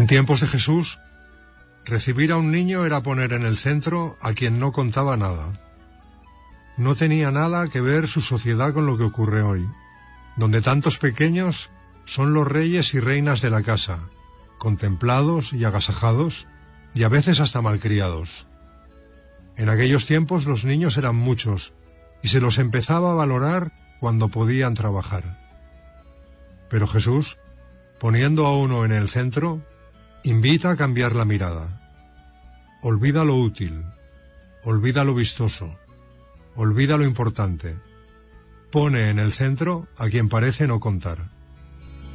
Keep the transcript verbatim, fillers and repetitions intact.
En tiempos de Jesús, recibir a un niño era poner en el centro a quien no contaba nada. No tenía nada que ver su sociedad con lo que ocurre hoy, donde tantos pequeños son los reyes y reinas de la casa, contemplados y agasajados, y a veces hasta malcriados. En aquellos tiempos los niños eran muchos, y se los empezaba a valorar cuando podían trabajar. Pero Jesús, poniendo a uno en el centro, invita a cambiar la mirada. Olvida lo útil, olvida lo vistoso, olvida lo importante. Pone en el centro a quien parece no contar.